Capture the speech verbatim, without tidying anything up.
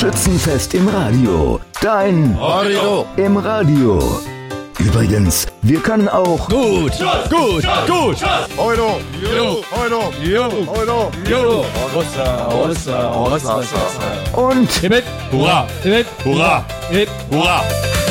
Schützenfest im Radio. Dein Radio im Radio. Übrigens, wir können auch gut, gut, gut. Euro, Euro, Euro, Jo, Euro, Jo, Rossa, Rossa, Rossa, Rossa. und Hip, hip, hurra, hip, hurra, hip, hurra.